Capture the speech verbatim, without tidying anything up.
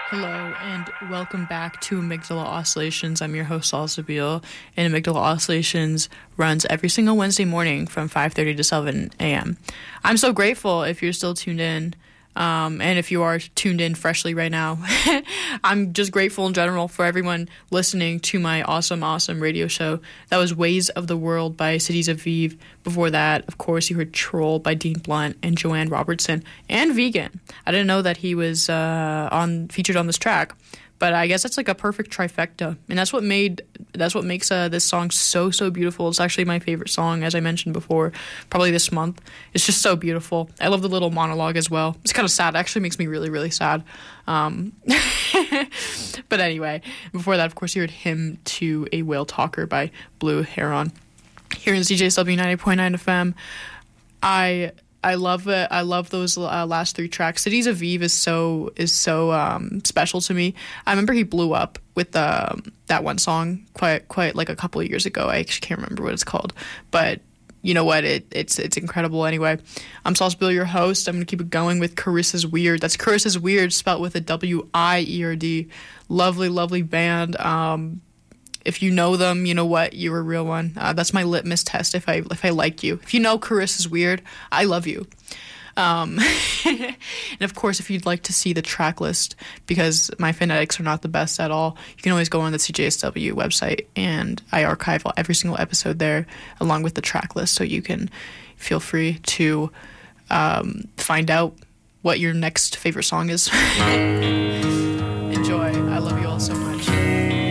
Hello and welcome back to Amygdala Oscillations. I'm your host, Salsabil, and Amygdala Oscillations runs every single Wednesday morning from five thirty to seven a.m. I'm so grateful if you're still tuned in, um, and if you are tuned in freshly right now. I'm just grateful in general for everyone listening to my awesome, awesome radio show. That was Ways of the World by Cities of Vive. Before that, of course, you heard Troll by Dean Blunt and Joanne Robertson, and Vegan. I didn't know that he was uh, on featured on this track, but I guess that's like a perfect trifecta, and that's what made that's what makes uh, this song so so beautiful. It's actually my favorite song, as I mentioned before, probably this month. It's just so beautiful. I love the little monologue as well. It's kind of sad. It actually makes me really really sad. Um, but anyway, before that, of course, you heard Hymn to a Whale Talker by Blue Heron. Here in C J S W ninety point nine F M, I I love it. I love those uh, last three tracks. Cities of Vive is so is so um, special to me. I remember he blew up with um, that one song quite quite like a couple of years ago. I actually can't remember what it's called, but you know what? It it's it's incredible. Anyway, I'm Salsabil, your host. I'm gonna keep it going with Carissa's Weird. That's Carissa's Weird spelled with a W I E R D. Lovely, lovely band. Um, If you know them, you know what, you're a real one. Uh, that's my litmus test if I if I like you. If you know Carissa's Weird, I love you. Um, and of course, if you'd like to see the track list, because my phonetics are not the best at all, you can always go on the C J S W website, and I archive every single episode there along with the track list, so you can feel free to um, find out what your next favorite song is. Enjoy. I love you all so much.